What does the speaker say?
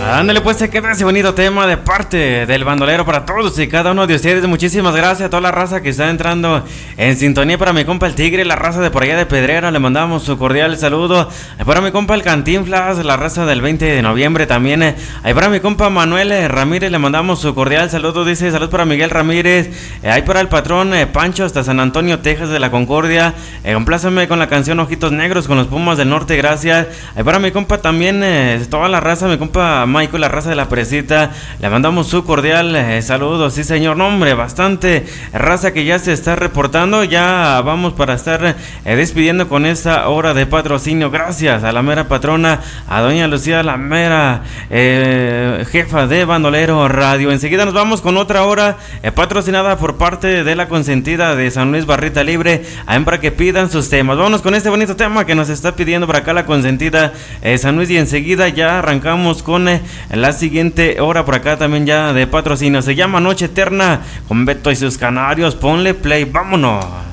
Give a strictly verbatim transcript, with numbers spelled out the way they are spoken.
Ándale, pues se queda ese bonito tema de parte del bandolero para todos y cada uno de ustedes. Muchísimas gracias a toda la raza que está entrando en sintonía. Para mi compa el Tigre, la raza de por allá de Pedrera, le mandamos su cordial saludo. Para mi compa el Cantinflas, la raza del veinte de noviembre también. Ahí para mi compa Manuel Ramírez le mandamos su cordial saludo. Dice salud para Miguel Ramírez. Ahí para el patrón eh, Pancho hasta San Antonio, Texas de la Concordia. Eh, complázame con la canción Ojitos Negros con los Pumas del Norte, gracias. Ahí para mi compa también eh, toda la raza, mi compa Michael, la raza de la Presita, le mandamos su cordial eh, saludo. Sí señor, nombre, bastante raza que ya se está reportando. Ya vamos para estar eh, despidiendo con esta hora de patrocinio. Gracias a la mera patrona, a doña Lucía, la mera eh, jefa de Bandolero Radio. Enseguida nos vamos con otra hora eh, patrocinada por parte de la consentida de San Luis Barrita Libre, ahí para que pidan sus temas. Vámonos con este bonito tema que nos está pidiendo por acá la consentida eh, San Luis, y enseguida ya arrancamos con eh, la siguiente hora por acá también ya de patrocinio. Se llama Noche Eterna con Beto y sus Canarios. Ponle play, vámonos.